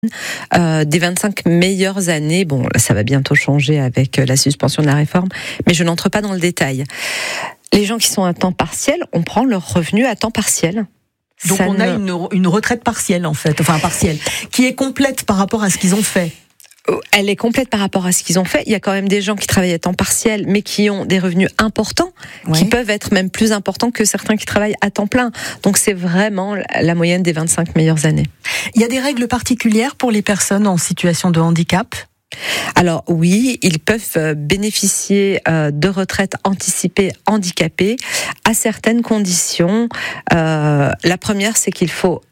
Des 25 meilleures années, bon, ça va bientôt changer avec la suspension de la réforme, mais je n'entre pas dans le détail. Les gens qui sont à temps partiel, on prend leur revenu à temps partiel. Donc on a une retraite partielle en fait, enfin partielle, qui est complète par rapport à ce qu'ils ont fait. Elle est complète par rapport à ce qu'ils ont fait. Il y a quand même des gens qui travaillent à temps partiel, mais qui ont des revenus importants, qui peuvent être même plus importants que certains qui travaillent à temps plein. Donc c'est vraiment la moyenne des 25 meilleures années. Il y a des règles particulières pour les personnes en situation de handicap ? Alors oui, ils peuvent bénéficier de retraite anticipée handicapée à certaines conditions. La première, c'est qu'il faut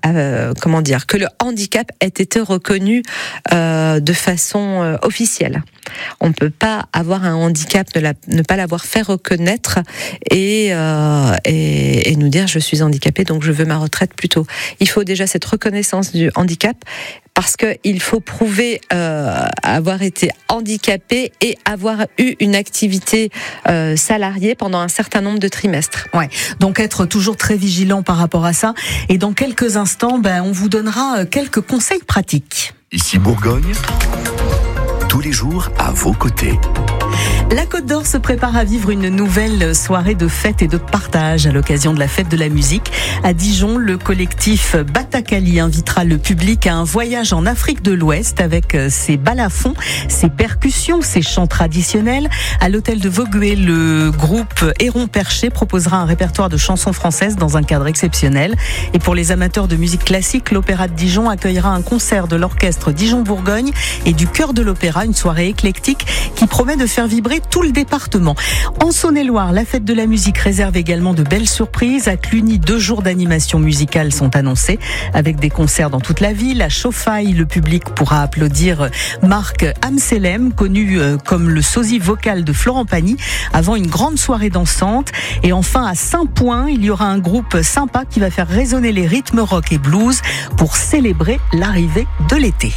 que le handicap ait été reconnu de façon officielle. On ne peut pas avoir un handicap, ne pas l'avoir fait reconnaître et nous dire je suis handicapé donc je veux ma retraite plus tôt. Il faut déjà cette reconnaissance du handicap parce qu'il faut prouver avoir été handicapé et avoir eu une activité salariée pendant un certain nombre de trimestres. Ouais. Donc être toujours très vigilant par rapport à ça. Et dans quelques instants, on vous donnera quelques conseils pratiques. Ici Bourgogne, tous les jours à vos côtés. La Côte d'Or se prépare à vivre une nouvelle soirée de fête et de partage à l'occasion de la fête de la musique. À Dijon, le collectif Batakali invitera le public à un voyage en Afrique de l'Ouest avec ses balafons, ses percussions, ses chants traditionnels. À l'hôtel de Vaugué, le groupe Héron Perché proposera un répertoire de chansons françaises dans un cadre exceptionnel. Et pour les amateurs de musique classique, l'Opéra de Dijon accueillera un concert de l'orchestre Dijon-Bourgogne et du chœur de l'Opéra, une soirée éclectique qui promet de faire vibrer tout le département. En Saône-et-Loire, la fête de la musique réserve également de belles surprises. À Cluny, 2 jours d'animation musicale sont annoncés avec des concerts dans toute la ville. À Chauffaille, le public pourra applaudir Marc Amselem, connu comme le sosie vocal de Florent Pagny, avant une grande soirée dansante. Et enfin, à Saint-Point, il y aura un groupe sympa qui va faire résonner les rythmes rock et blues pour célébrer l'arrivée de l'été.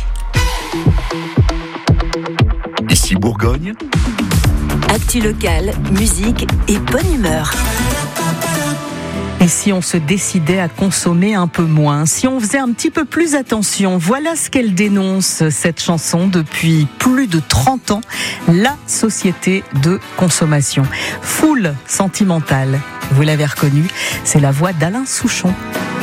Ici Bourgogne. Actu locale, musique et bonne humeur. Et si on se décidait à consommer un peu moins, si on faisait un petit peu plus attention, voilà ce qu'elle dénonce, cette chanson, depuis plus de 30 ans, la société de consommation. Foule sentimentale, vous l'avez reconnue, c'est la voix d'Alain Souchon.